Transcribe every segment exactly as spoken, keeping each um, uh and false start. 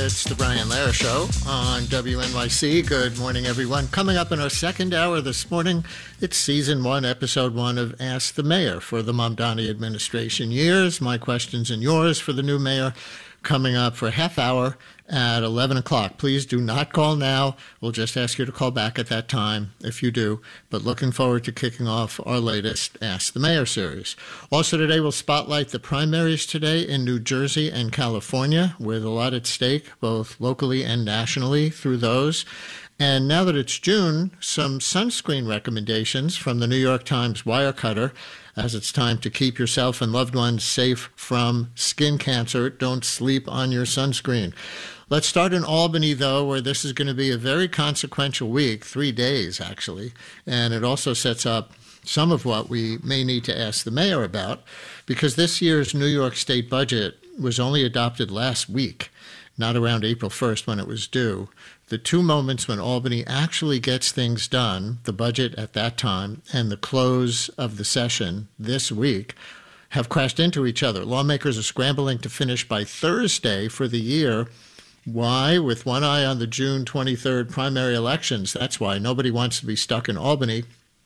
It's the Brian Lehrer Show on W N Y C. Good morning, everyone. Coming up in our second hour this morning, it's Season one, Episode one of Ask the Mayor for the Mamdani administration years. My questions and yours for the new mayor coming up for a half hour at eleven o'clock. Please do not call now. We'll just ask you to call back at that time if you do. But looking forward to kicking off our latest Ask the Mayor series. Also today, we'll spotlight the primaries today in New Jersey and California, with a lot at stake, both locally and nationally, through those. And now that it's June, some sunscreen recommendations from the New York Times Wirecutter, as it's time to keep yourself and loved ones safe from skin cancer. Don't sleep on your sunscreen. Let's start in Albany, though, where this is going to be a very consequential week, three days, actually. And it also sets up some of what we may need to ask the mayor about, because this year's New York State budget was only adopted last week, not around April first when it was due. The two moments when Albany actually gets things done, the budget at that time and the close of the session this week, have crashed into each other. Lawmakers are scrambling to finish by Thursday for the year. Why? With one eye on the June twenty-third primary elections. That's why nobody wants to be stuck in Albany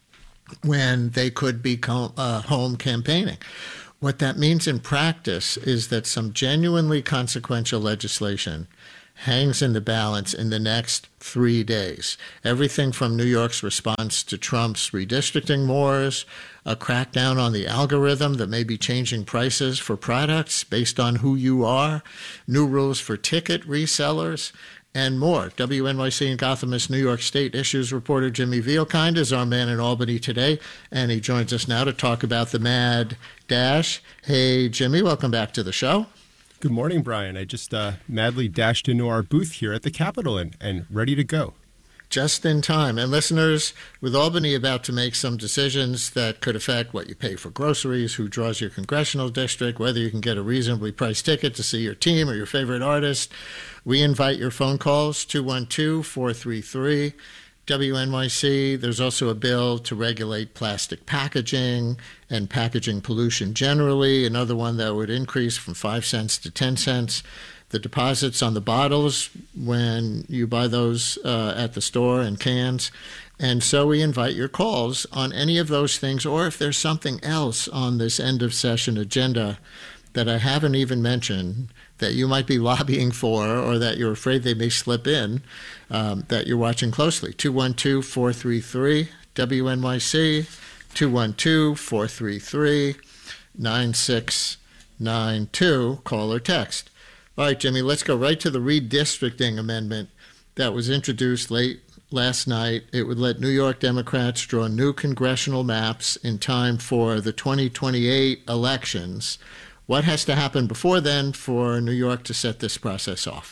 when they could be co- uh, home campaigning. What that means in practice is that some genuinely consequential legislation hangs in the balance in the next three days. Everything from New York's response to Trump's redistricting wars, a crackdown on the algorithm that may be changing prices for products based on who you are, new rules for ticket resellers, and more. W N Y C and Gothamist New York State issues reporter Jimmy Vielkind is our man in Albany today, and he joins us now to talk about the mad dash. Hey, Jimmy, welcome back to the show. Good morning, Brian. I just uh, madly dashed into our booth here at the Capitol and, and ready to go. Just in time. And listeners, with Albany about to make some decisions that could affect what you pay for groceries, who draws your congressional district, whether you can get a reasonably priced ticket to see your team or your favorite artist, we invite your phone calls, two one two, four three three, W N Y C. There's also a bill to regulate plastic packaging and packaging pollution generally, another one that would increase from five cents to ten cents. The deposits on the bottles when you buy those uh, at the store and cans. And so we invite your calls on any of those things, or if there's something else on this end of session agenda that I haven't even mentioned that you might be lobbying for, or that you're afraid they may slip in, um, that you're watching closely. two one two, four three three, W N Y C, two one two, four three three, nine six nine two, call or text. All right, Jimmy, let's go right to the redistricting amendment that was introduced late last night. It would let New York Democrats draw new congressional maps in time for the twenty twenty-eight elections. What has to happen before then for New York to set this process off?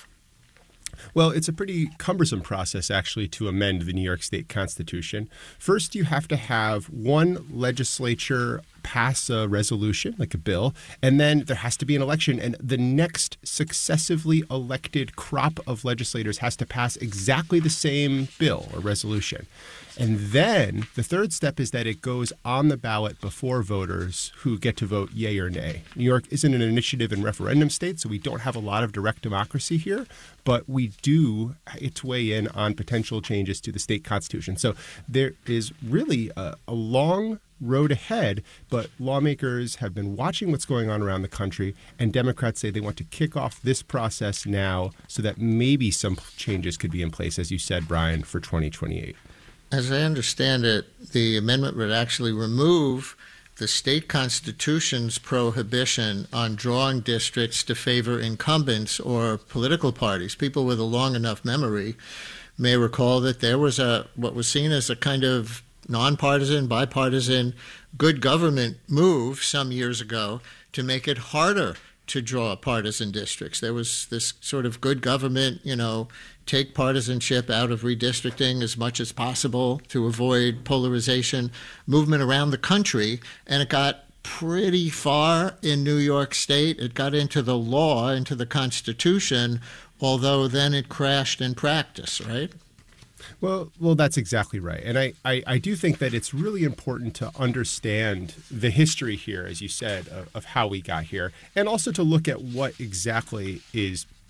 Well, it's a pretty cumbersome process, actually, to amend the New York State Constitution. First, you have to have one legislature pass a resolution, like a bill, and then there has to be an election, and the next successively elected crop of legislators has to pass exactly the same bill or resolution. And then the third step is that it goes on the ballot before voters who get to vote yay or nay. New York isn't an initiative and referendum state, so we don't have a lot of direct democracy here, but we do its way in on potential changes to the state constitution. So there is really a, a long road ahead, but lawmakers have been watching what's going on around the country, and Democrats say they want to kick off this process now so that maybe some changes could be in place, as you said, Brian, for twenty twenty-eight. As I understand it, the amendment would actually remove the state constitution's prohibition on drawing districts to favor incumbents or political parties. People with a long enough memory may recall that there was a what was seen as a kind of nonpartisan, bipartisan, good government move some years ago to make it harder to draw partisan districts. There was this sort of good government, you know, take partisanship out of redistricting as much as possible to avoid polarization movement around the country, and it got pretty far in New York State. It got into the law, into the Constitution, although then it crashed in practice, right? Well, well, that's exactly right. And I, I, I do think that it's really important to understand the history here, as you said, of, of how we got here, and also to look at what exactly is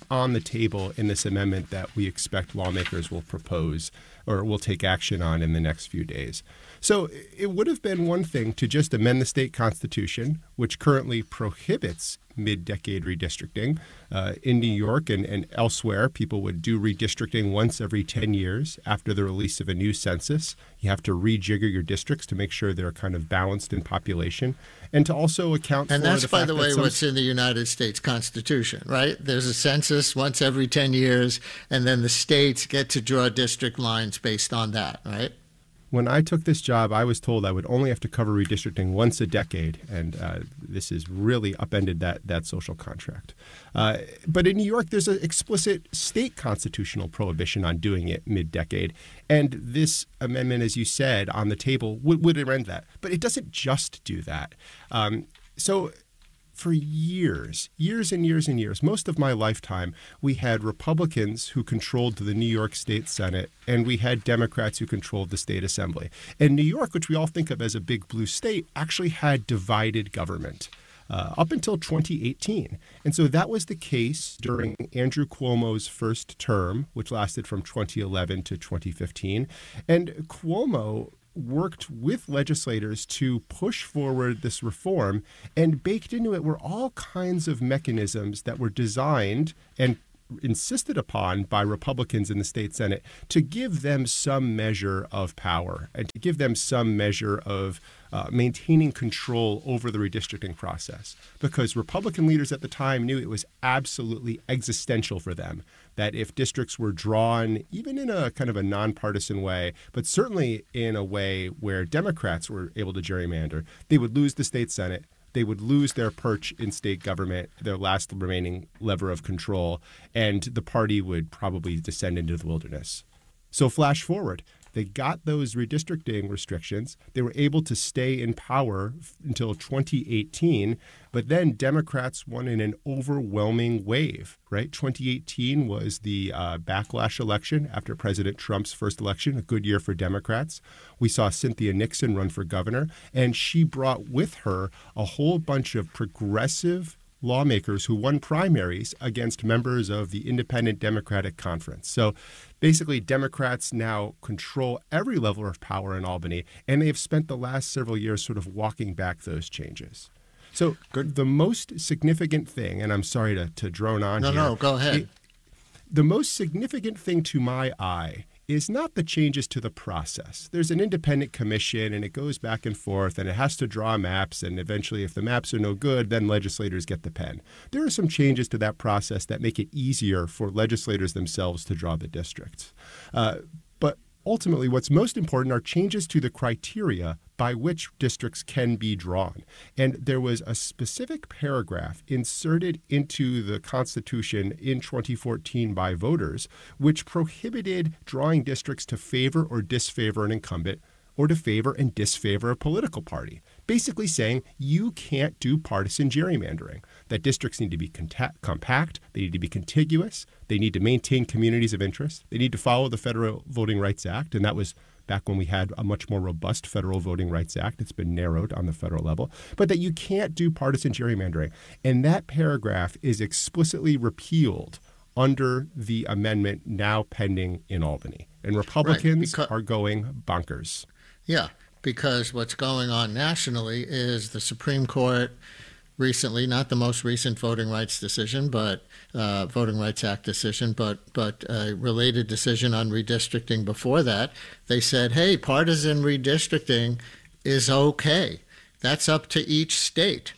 on the table in this amendment that we expect lawmakers will propose or will take action on in the next few days. So it would have been one thing to just amend the state constitution, which currently prohibits mid-decade redistricting. Uh, in New York and, and elsewhere, people would do redistricting once every ten years after the release of a new census. You have to rejigger your districts to make sure they're kind of balanced in population and to also account and for that's, the by fact the way, that some... what's in the United States Constitution, right? There's a census once every ten years, and then the states get to draw district lines based on that, right? When I took this job, I was told I would only have to cover redistricting once a decade, and uh, this has really upended that that social contract. Uh, but in New York, there's an explicit state constitutional prohibition on doing it mid-decade, and this amendment, as you said, on the table would, would amend that. But it doesn't just do that. Um, so. For years, years and years and years, most of my lifetime, we had Republicans who controlled the New York State Senate, and we had Democrats who controlled the state assembly. And New York, which we all think of as a big blue state, actually had divided government uh, up until twenty eighteen. And so that was the case during Andrew Cuomo's first term, which lasted from twenty eleven to twenty fifteen. And Cuomo worked with legislators to push forward this reform, and baked into it were all kinds of mechanisms that were designed and insisted upon by Republicans in the state Senate to give them some measure of power and to give them some measure of uh, maintaining control over the redistricting process. Because Republican leaders at the time knew it was absolutely existential for them that if districts were drawn, even in a kind of a nonpartisan way, but certainly in a way where Democrats were able to gerrymander, they would lose the state Senate. They would lose their perch in state government, their last remaining lever of control, and the party would probably descend into the wilderness. So flash forward. They got those redistricting restrictions. They were able to stay in power until twenty eighteen, but then Democrats won in an overwhelming wave, right? twenty eighteen was the uh, backlash election after President Trump's first election, a good year for Democrats. We saw Cynthia Nixon run for governor, and she brought with her a whole bunch of progressive lawmakers who won primaries against members of the Independent Democratic Conference. So basically, Democrats now control every level of power in Albany, and they have spent the last several years sort of walking back those changes. So Good. The most significant thing, and I'm sorry to, to drone on no, here. No, no, go ahead. It, the most significant thing to my eye is not the changes to the process. There's an independent commission, and it goes back and forth, and it has to draw maps, and eventually if the maps are no good, then legislators get the pen. There are some changes to that process that make it easier for legislators themselves to draw the districts. Uh, but ultimately, what's most important are changes to the criteria by which districts can be drawn. And there was a specific paragraph inserted into the Constitution in twenty fourteen by voters, which prohibited drawing districts to favor or disfavor an incumbent or to favor and disfavor a political party, basically saying you can't do partisan gerrymandering, that districts need to be contact, compact, they need to be contiguous, they need to maintain communities of interest, they need to follow the Federal Voting Rights Act, and that was back when we had a much more robust Federal Voting Rights Act. It's been narrowed on the federal level, but that you can't do partisan gerrymandering. And that paragraph is explicitly repealed under the amendment now pending in Albany. And Republicans right, because, are going bonkers. Yeah, because what's going on nationally is the Supreme Court recently, not the most recent voting rights decision, but uh, Voting Rights Act decision, but but a related decision on redistricting before that, they said, hey, partisan redistricting is okay. That's up to each state.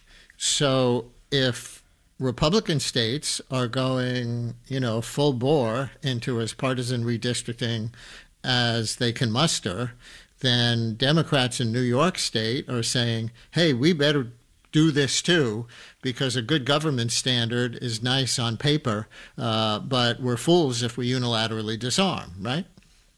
So if Republican states are going, you know, full bore into as partisan redistricting as they can muster, then Democrats in New York State are saying, hey, we better do this too, because a good government standard is nice on paper, uh, but we're fools if we unilaterally disarm, right?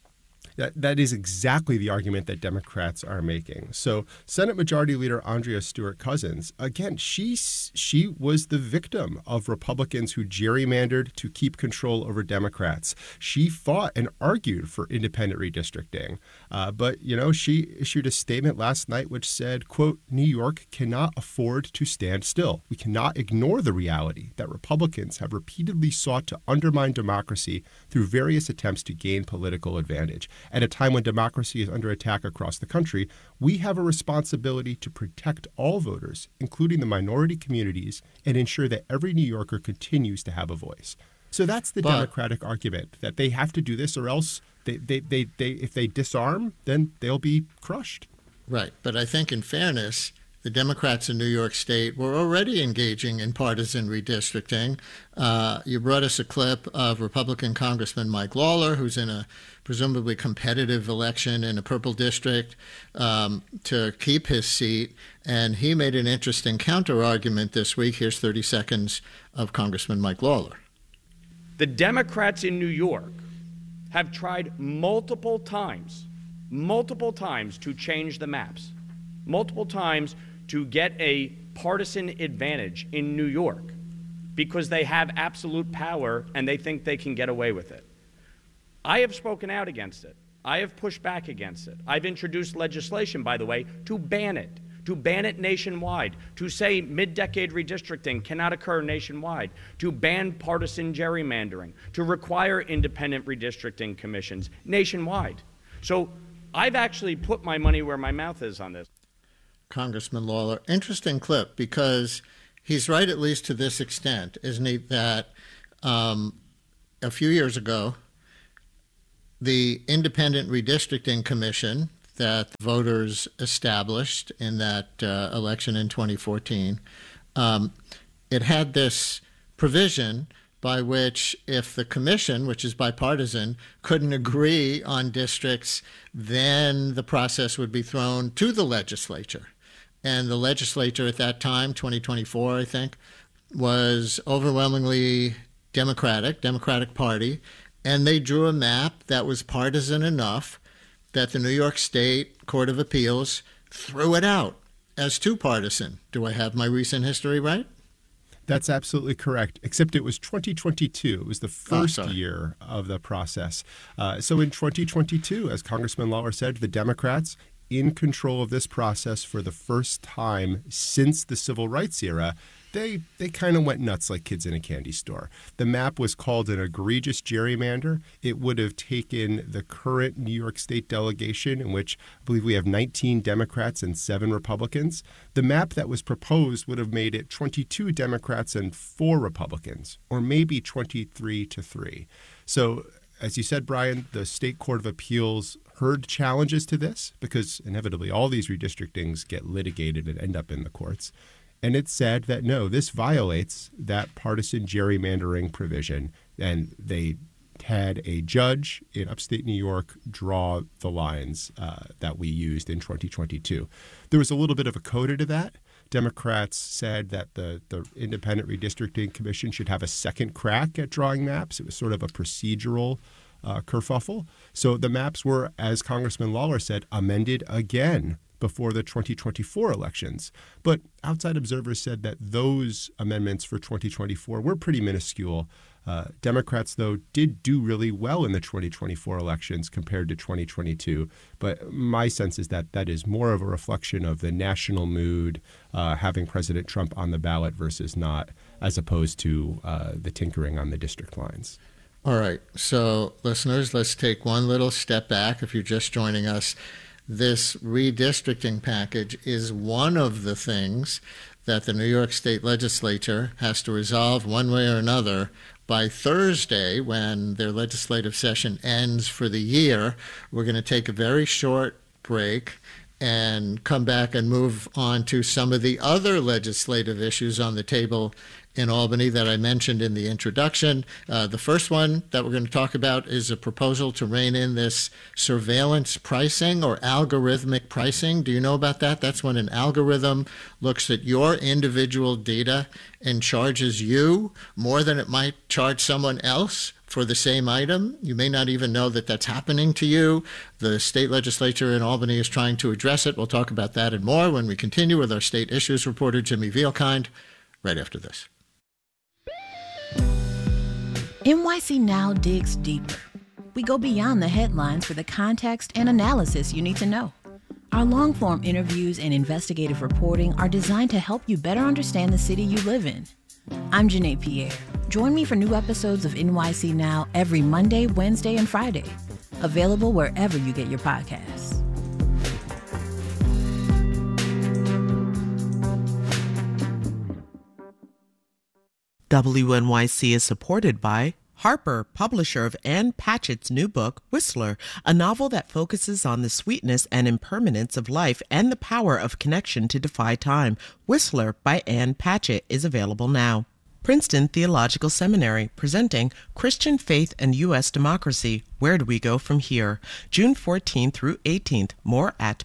That, that is exactly the argument that Democrats are making. So Senate Majority Leader Andrea Stewart-Cousins, again, she, she was the victim of Republicans who gerrymandered to keep control over Democrats. She fought and argued for independent redistricting. Uh, but, you know, she issued a statement last night which said, quote, New York cannot afford to stand still. We cannot ignore the reality that Republicans have repeatedly sought to undermine democracy through various attempts to gain political advantage. At a time when democracy is under attack across the country, we have a responsibility to protect all voters, including the minority communities, and ensure that every New Yorker continues to have a voice. So that's the but, Democratic argument, that they have to do this or else they, they, they, they, if they disarm, then they'll be crushed. Right. But I think in fairness, the Democrats in New York State were already engaging in partisan redistricting. Uh, you brought us a clip of Republican Congressman Mike Lawler, who's in a presumably competitive election in a purple district um, to keep his seat. And he made an interesting counter-argument this week. Here's thirty seconds of Congressman Mike Lawler. The Democrats in New York have tried multiple times, multiple times to change the maps, multiple times to get a partisan advantage in New York because they have absolute power and they think they can get away with it. I have spoken out against it. I have pushed back against it. I've introduced legislation, by the way, to ban it, to ban it nationwide, to say mid-decade redistricting cannot occur nationwide, to ban partisan gerrymandering, to require independent redistricting commissions nationwide. So I've actually put my money where my mouth is on this. Congressman Lawler, interesting clip because he's right at least to this extent, isn't he, that um, a few years ago, the Independent Redistricting Commission that the voters established in that uh, election in twenty fourteen, um, it had this provision by which if the commission, which is bipartisan, couldn't agree on districts, then the process would be thrown to the legislature. And the legislature at that time, twenty twenty-four, I think, was overwhelmingly Democratic, Democratic Party, and they drew a map that was partisan enough that the New York State Court of Appeals threw it out as too partisan. Do I have my recent history right? That's absolutely correct, except it was twenty twenty-two. It was the first oh, year of the process. Uh, so in twenty twenty-two, as Congressman Lawler said, the Democrats in control of this process for the first time since the civil rights era, they they kind of went nuts like kids in a candy store. The map was called an egregious gerrymander. It would have taken the current New York State delegation, in which I believe we have nineteen Democrats and seven Republicans. The map that was proposed would have made it twenty-two Democrats and four Republicans, or maybe twenty-three to three. So, as you said, Brian, the State Court of Appeals heard challenges to this because inevitably all these redistrictings get litigated and end up in the courts. And it said that, no, this violates that partisan gerrymandering provision. And they had a judge in upstate New York draw the lines uh, that we used in twenty twenty-two. There was a little bit of a coda to that. Democrats said that the, the Independent Redistricting Commission should have a second crack at drawing maps. It was sort of a procedural uh, kerfuffle. So the maps were, as Congressman Lawler said, amended again before the twenty twenty-four elections. But outside observers said that those amendments for twenty twenty-four were pretty minuscule. Uh, Democrats, though, did do really well in the twenty twenty-four elections compared to twenty twenty-two. But my sense is that that is more of a reflection of the national mood, uh, having President Trump on the ballot versus not, as opposed to uh, the tinkering on the district lines. All right. So, listeners, let's take one little step back. If you're just joining us, this redistricting package is one of the things that the New York State Legislature has to resolve one way or another by Thursday when their legislative session ends for the year. We're going to take a very short break and come back and move on to some of the other legislative issues on the table in Albany that I mentioned in the introduction. Uh, the first one that we're going to talk about is a proposal to rein in this surveillance pricing or algorithmic pricing. Do you know about that? That's when an algorithm looks at your individual data and charges you more than it might charge someone else for the same item. You may not even know that that's happening to you. The state legislature in Albany is trying to address it. We'll talk about that and more when we continue with our state issues reporter, Jimmy Vielkind, right after this. N Y C Now digs deeper. We go beyond the headlines for the context and analysis you need to know. Our long-form interviews and investigative reporting are designed to help you better understand the city you live in. I'm Janae Pierre. Join me for new episodes of N Y C Now every Monday, Wednesday, and Friday. Available wherever you get your podcasts. W N Y C is supported by Harper, publisher of Ann Patchett's new book, Whistler, a novel that focuses on the sweetness and impermanence of life and the power of connection to defy time. Whistler by Ann Patchett is available now. Princeton Theological Seminary, presenting Christian Faith and U S Democracy, Where Do We Go From Here? June fourteenth through eighteenth. More at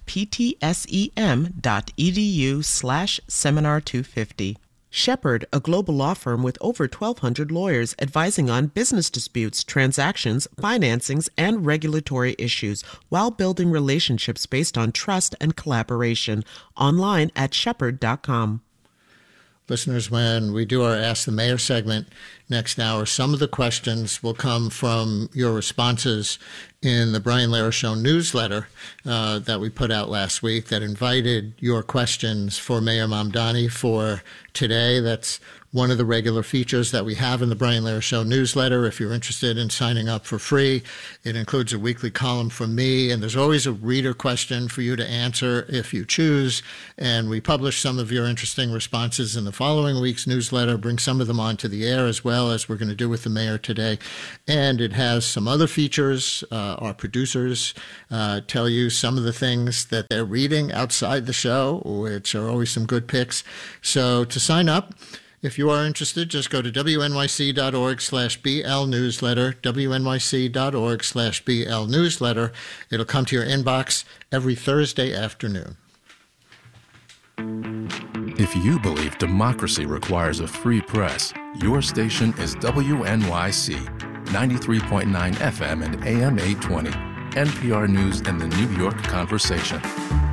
ptsem.edu slash seminar 250. Shepherd, a global law firm with over twelve hundred lawyers advising on business disputes, transactions, financings, and regulatory issues while building relationships based on trust and collaboration. Online at shepherd dot com. Listeners, when we do our Ask the Mayor segment next hour, some of the questions will come from your responses in the Brian Lehrer Show newsletter uh, that we put out last week that invited your questions for Mayor Mamdani for today. That's one of the regular features that we have in the Brian Lehrer Show newsletter. If you're interested in signing up for free, it includes a weekly column from me, and there's always a reader question for you to answer if you choose. And we publish some of your interesting responses in the following week's newsletter, bring some of them onto the air as well, as we're going to do with the mayor today. And it has some other features. Uh, our producers uh, tell you some of the things that they're reading outside the show, which are always some good picks. So to sign up, if you are interested, just go to wnyc.org slash BL newsletter, wnyc.org slash BL newsletter. It'll come to your inbox every Thursday afternoon. If you believe democracy requires a free press, your station is W N Y C, ninety-three point nine F M and A M eight twenty, N P R News and the New York Conversation.